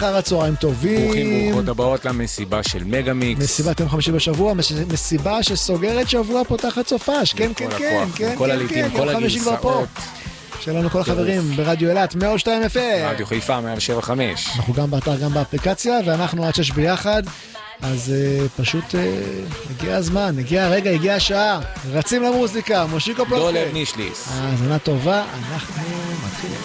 אחר הצהריים טובים. ברוכים ברוכות הבאות למסיבה של מגה מיקס. מסיבת יום חמישי בשבוע, מסיבה שסוגרת שבוע פותחת סופש. כן, כן, כן, כן, כל הליטים, כל הגרסאות. שלנו כל החברים ברדיו אילת 102 FM. רדיו חיפה 107.5. אנחנו גם באתר, גם באפליקציה, ואנחנו עד 6 ביחד. אז פשוט הגיע הזמן, הגיע הרגע, הגיע השעה. רצים למוזיקה, מושיקו פלוקר. דולר נישליס. האזנה טובה, אנחנו מתחילים.